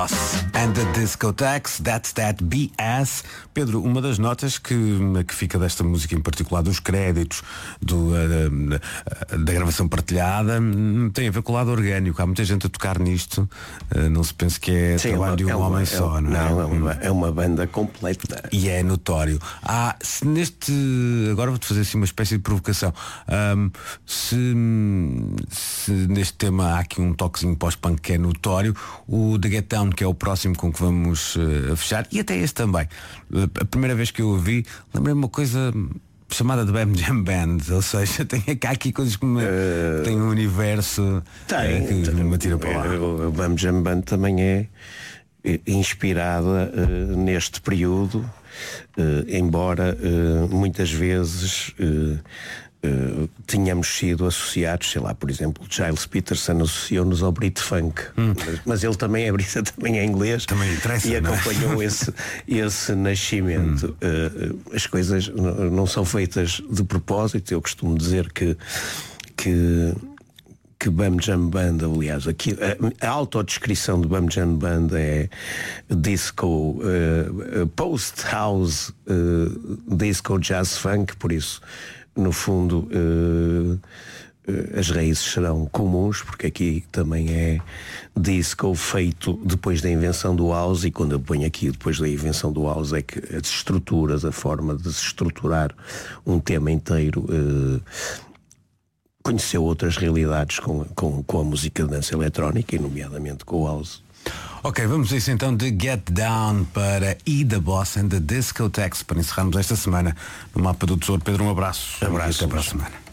And the Discotheques, That's That BS. Pedro, uma das notas que fica desta música em particular, dos créditos da gravação partilhada, tem a ver com o lado orgânico. Há muita gente a tocar nisto. Não se pense que é trabalho de um homem só, não é? Não, é uma banda completa. E é notório. Agora vou-te fazer assim uma espécie de provocação. Se neste tema há aqui um toquezinho pós-punk que é notório, o The Get Down, que é o próximo com que vamos fechar, e até este também. A primeira vez que eu ouvi, lembrei-me uma coisa chamada de Bam Jam Band, ou seja, tem aqui coisas que tem um universo que me atira para lá. O Bam Jam Band também é inspirada neste período, embora muitas vezes tínhamos sido associados, sei lá, por exemplo, Giles Peterson associou-nos ao Brit Funk, mas ele também é brita, também é inglês, também interessa, e acompanhou esse nascimento. As coisas não são feitas de propósito. Eu costumo dizer que Bam Jam Band, aliás, aqui, a autodescrição de Bam Jam Band é disco, post-house, disco, jazz, funk, por isso, no fundo, as raízes serão comuns, porque aqui também é disco feito depois da invenção do house, e quando eu ponho aqui depois da invenção do house é que as estruturas, a forma de se estruturar um tema inteiro conheceu outras realidades com a música de dança eletrónica, e nomeadamente com o house. Ok, vamos a isso então de Get Down para E The Boss and the Discotheques para encerrarmos esta semana no Mapa do Tesouro. Pedro, um abraço. Abraço. E até para a semana.